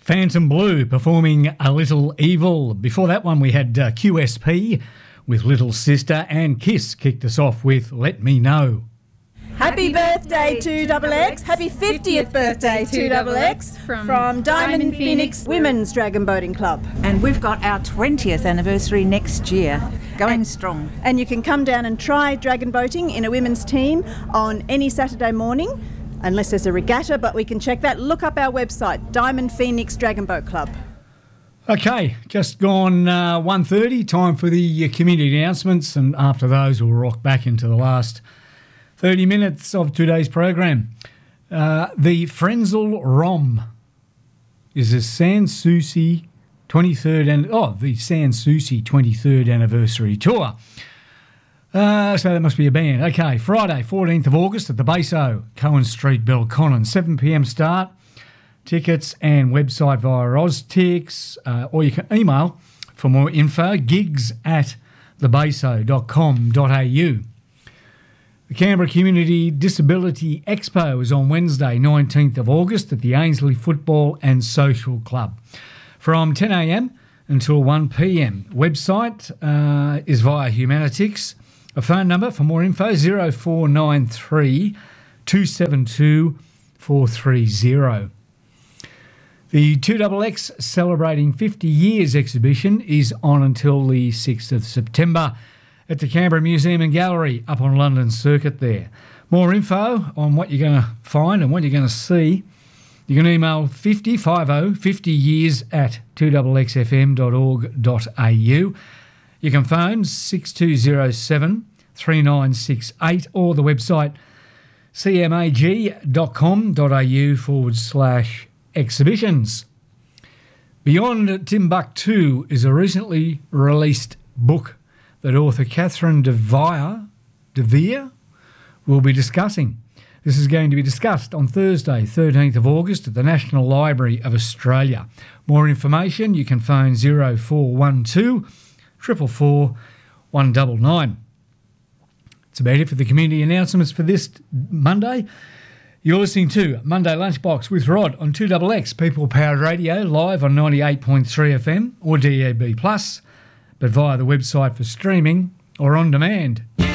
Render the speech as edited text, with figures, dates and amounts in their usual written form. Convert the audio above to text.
Phantom Blue performing A Little Evil. Before that one we had QSP with Little Sister, and Kiss kicked us off with Let Me Know. Happy birthday to XX. Happy 50th birthday to XX from Diamond Phoenix Women's Dragon Boating Club. And we've got our 20th anniversary next year, going strong. And you can come down and try dragon boating in a women's team on any Saturday morning, unless there's a regatta, but we can check that. Look up our website, Diamond Phoenix Dragon Boat Club. Okay, just gone 1:30, time for the community announcements, and after those we'll rock back into the last 30 minutes of today's program. The Frenzal Rom is a Sans Souci 23rd anniversary tour. So that must be a band. Okay, Friday, 14th of August at the Baso, Cohen Street, Belconnen, 7 p.m. start. Tickets and website via Oztix, or you can email for more info, gigs@thebaso.com.au. The Canberra Community Disability Expo is on Wednesday, 19th of August at the Ainslie Football and Social Club from 10 a.m. until 1 p.m. Website is via Humanitix. A phone number for more info, 0493 272 430. The 2XX Celebrating 50 Years exhibition is on until the 6th of September at the Canberra Museum and Gallery up on London Circuit there. More info on what you're going to find and what you're going to see, you can email 50 years at 2xxfm.org.au. You can phone 6207 3968 or the website cmag.com.au/exhibitions. Beyond Timbuktu is a recently released book that author Catherine de Vere will be discussing. This is going to be discussed on Thursday, 13th of August at the National Library of Australia. More information, you can phone 0412 444 199. That's about it for the community announcements for this Monday. You're listening to Monday Lunchbox with Rod on 2XX People Powered Radio, live on 98.3 FM or DAB+, but via the website for streaming or on demand.